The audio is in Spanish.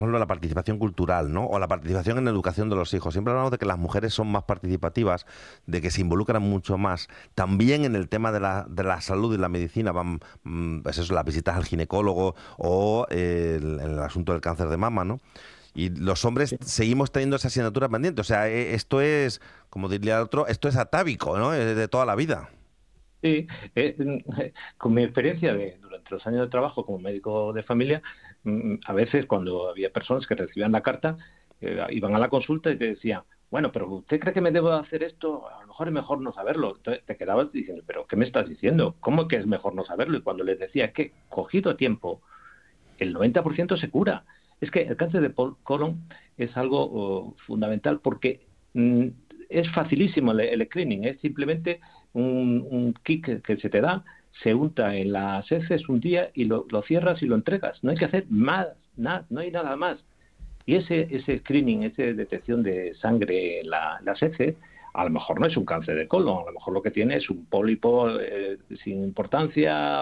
ejemplo, la participación cultural, ¿no? O la participación en la educación de los hijos. Siempre hablamos de que las mujeres son más participativas, de que se involucran mucho más. También en el tema de la salud y la medicina van, pues eso, las visitas al ginecólogo o el asunto del cáncer de mama, ¿no? Y los hombres seguimos teniendo esa asignatura pendiente. O sea, esto es, como diría el otro, esto es atávico, ¿no? De toda la vida. Sí, eh, con mi experiencia durante los años de trabajo como médico de familia, a veces cuando había personas que recibían la carta, iban a la consulta y te decían, bueno, pero ¿usted cree que me debo hacer esto? A lo mejor es mejor no saberlo. Entonces te quedabas diciendo, pero ¿qué me estás diciendo? ¿Cómo que es mejor no saberlo? Y cuando les decía que cogido a tiempo, el 90% se cura. Es que el cáncer de colon es algo fundamental porque mm, es facilísimo el screening, es simplemente un kit que se te da, se unta en las heces un día y lo cierras y lo entregas. No hay que hacer más, nada, no hay nada más. Y ese screening, esa detección de sangre en las heces, a lo mejor no es un cáncer de colon, a lo mejor lo que tiene es un pólipo sin importancia